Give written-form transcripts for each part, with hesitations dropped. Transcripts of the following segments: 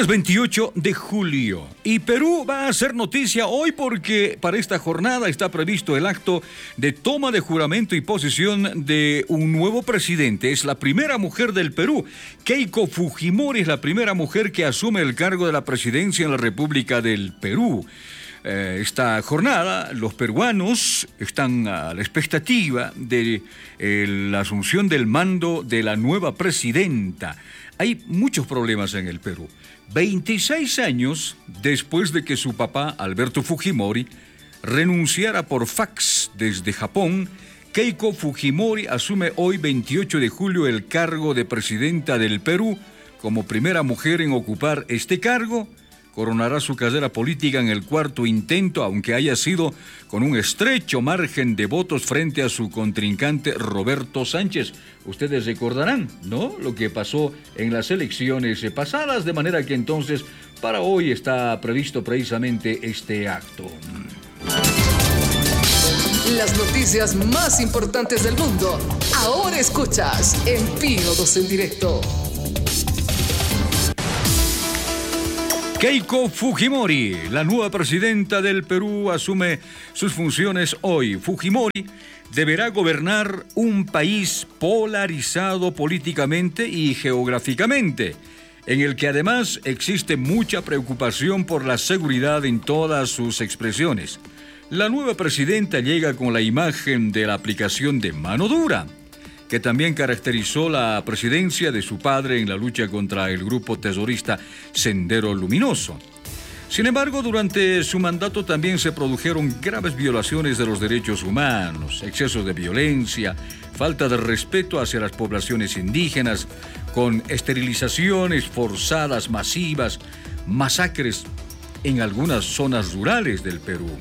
es 28 de julio y Perú va a hacer noticia hoy porque para esta jornada está previsto el acto de toma de juramento y posesión de un nuevo presidente. Es la primera mujer del Perú. Keiko Fujimori es la primera mujer que asume el cargo de la presidencia en la República del Perú. Esta jornada, los peruanos están a la expectativa de la asunción del mando de la nueva presidenta. Hay muchos problemas en el Perú. 26 años después de que su papá, Alberto Fujimori, renunciara por fax desde Japón, Keiko Fujimori asume hoy, 28 de julio, el cargo de presidenta del Perú. Como primera mujer en ocupar este cargo, coronará su carrera política en el cuarto intento, aunque haya sido con un estrecho margen de votos frente a su contrincante Roberto Sánchez. Ustedes recordarán, ¿no?, lo que pasó en las elecciones pasadas, de manera que entonces para hoy está previsto precisamente este acto. Las noticias más importantes del mundo, ahora escuchas en Píodos en Directo. Keiko Fujimori, la nueva presidenta del Perú, asume sus funciones hoy. Fujimori deberá gobernar un país polarizado políticamente y geográficamente, en el que además existe mucha preocupación por la seguridad en todas sus expresiones. La nueva presidenta llega con la imagen de la aplicación de mano dura, que también caracterizó la presidencia de su padre en la lucha contra el grupo terrorista Sendero Luminoso. Sin embargo, durante su mandato también se produjeron graves violaciones de los derechos humanos, excesos de violencia, falta de respeto hacia las poblaciones indígenas, con esterilizaciones forzadas masivas, masacres en algunas zonas rurales del Perú.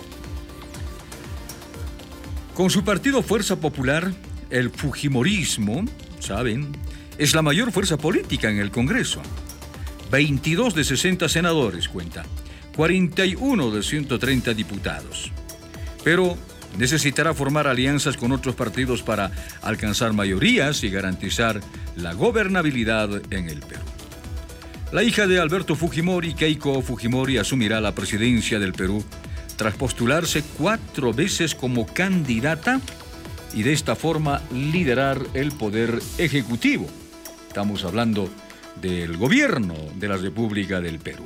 Con su partido Fuerza Popular, el fujimorismo, ¿saben?, es la mayor fuerza política en el Congreso. 22 de 60 senadores cuenta, 41 de 130 diputados. Pero necesitará formar alianzas con otros partidos para alcanzar mayorías y garantizar la gobernabilidad en el Perú. La hija de Alberto Fujimori, Keiko Fujimori, asumirá la presidencia del Perú tras postularse 4 veces como candidata y de esta forma liderar el poder ejecutivo. Estamos hablando del gobierno de la República del Perú.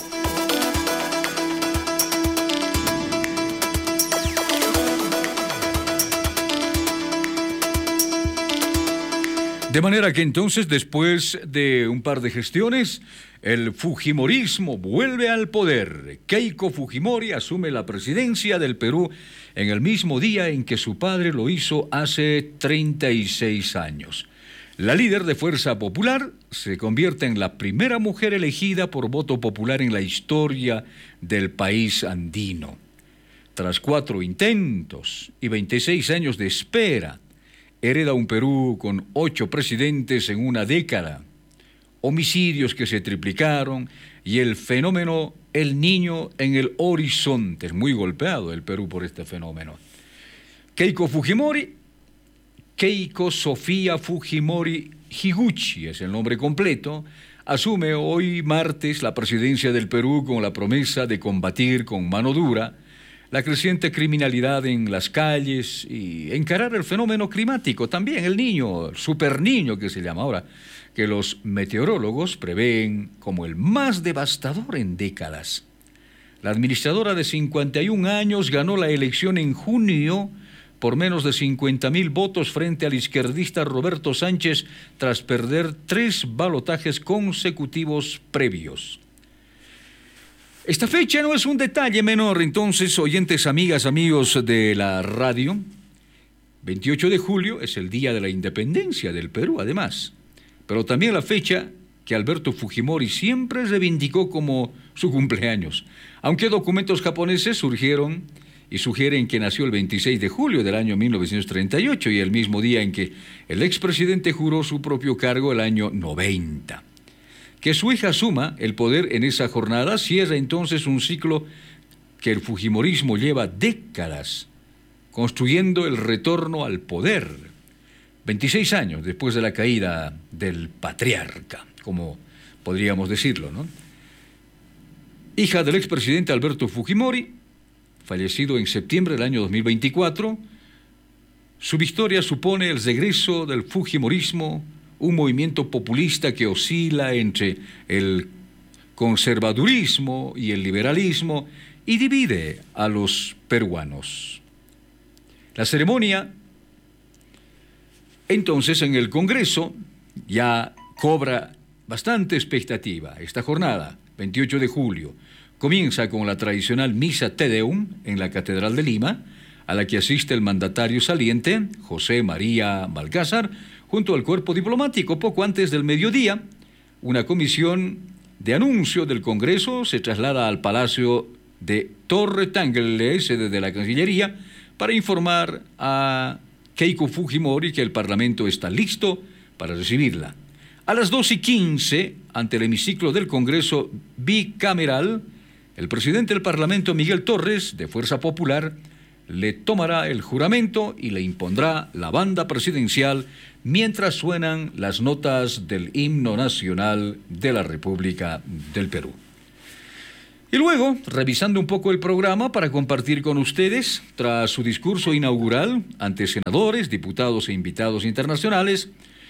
De manera que entonces, después de un par de gestiones, el fujimorismo vuelve al poder. Keiko Fujimori asume la presidencia del Perú en el mismo día en que su padre lo hizo hace 36 años. La líder de Fuerza Popular se convierte en la primera mujer elegida por voto popular en la historia del país andino. Tras 4 intentos y 26 años de espera, hereda un Perú con 8 presidentes en una década, homicidios que se triplicaron y el fenómeno El Niño en el horizonte. Es muy golpeado el Perú por este fenómeno. Keiko Fujimori, Keiko Sofía Fujimori Higuchi es el nombre completo, asume hoy martes la presidencia del Perú con la promesa de combatir con mano dura la creciente criminalidad en las calles y encarar el fenómeno climático. También el niño, el superniño que se llama ahora, que los meteorólogos prevén como el más devastador en décadas. La administradora de 51 años ganó la elección en junio por menos de 50,000 votos frente al izquierdista Roberto Sánchez tras perder 3 balotajes consecutivos previos. Esta fecha no es un detalle menor, entonces, oyentes, amigas, amigos de la radio. 28 de julio es el día de la independencia del Perú, además. Pero también la fecha que Alberto Fujimori siempre reivindicó como su cumpleaños. Aunque documentos japoneses surgieron y sugieren que nació el 26 de julio del año 1938 y el mismo día en que el expresidente juró su propio cargo el año 90. Que su hija asuma el poder en esa jornada cierra entonces un ciclo que el fujimorismo lleva décadas construyendo el retorno al poder. 26 años después de la caída del patriarca, como podríamos decirlo, ¿no? hija del expresidente Alberto Fujimori, fallecido en septiembre del año 2024. Su victoria supone el regreso del fujimorismo, un movimiento populista que oscila entre el conservadurismo y el liberalismo y divide a los peruanos. La ceremonia, entonces, en el Congreso ya cobra bastante expectativa. Esta jornada, 28 de julio, comienza con la tradicional Misa Te Deum en la Catedral de Lima, a la que asiste el mandatario saliente, José María Balcázar, junto al cuerpo diplomático. Poco antes del mediodía, una comisión de anuncio del Congreso se traslada al Palacio de Torre Tangle, sede de la Cancillería, para informar a Keiko Fujimori que el Parlamento está listo para recibirla. A las 2:15, ante el hemiciclo del Congreso bicameral, el presidente del Parlamento, Miguel Torres, de Fuerza Popular, le tomará el juramento y le impondrá la banda presidencial mientras suenan las notas del himno nacional de la República del Perú. Y luego, revisando un poco el programa para compartir con ustedes, tras su discurso inaugural ante senadores, diputados e invitados internacionales,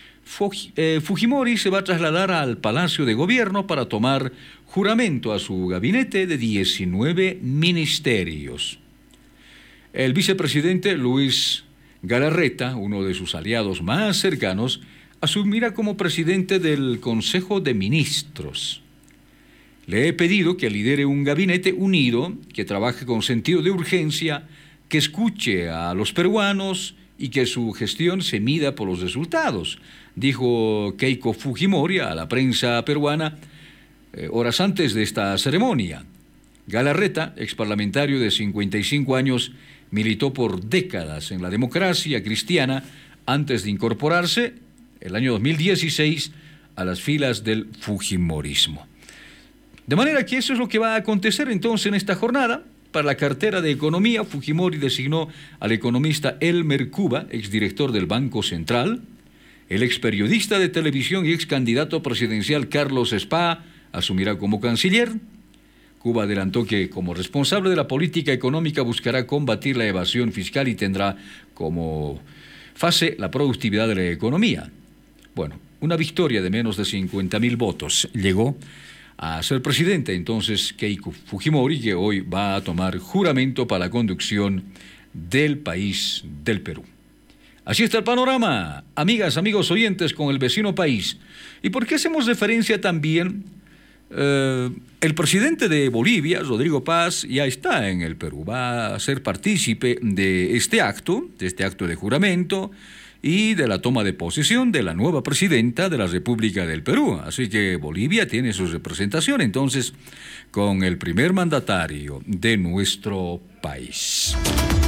Fujimori se va a trasladar al Palacio de Gobierno para tomar juramento a su gabinete de 19 ministerios. El vicepresidente Luis Galarreta, uno de sus aliados más cercanos, asumirá como presidente del Consejo de Ministros. Le he pedido que lidere un gabinete unido, que trabaje con sentido de urgencia, que escuche a los peruanos y que su gestión se mida por los resultados, dijo Keiko Fujimori a la prensa peruana horas antes de esta ceremonia. Galarreta, exparlamentario de 55 años, militó por décadas en la democracia cristiana antes de incorporarse, el año 2016, a las filas del fujimorismo. De manera que eso es lo que va a acontecer entonces en esta jornada. Para la cartera de Economía, Fujimori designó al economista Elmer Cuba, exdirector del Banco Central. El experiodista de televisión y excandidato presidencial Carlos Spa asumirá como canciller. Cuba adelantó que como responsable de la política económica buscará combatir la evasión fiscal y tendrá como fase la productividad de la economía. Bueno, una victoria de menos de 50.000 votos llegó a ser presidente entonces Keiko Fujimori, que hoy va a tomar juramento para la conducción del país del Perú. Así está el panorama, amigas, amigos oyentes, con el vecino país. ¿Y por qué hacemos referencia también? El presidente de Bolivia, Rodrigo Paz, ya está en el Perú, va a ser partícipe de este acto de juramento y de la toma de posesión de la nueva presidenta de la República del Perú. Así que Bolivia tiene su representación entonces con el primer mandatario de nuestro país.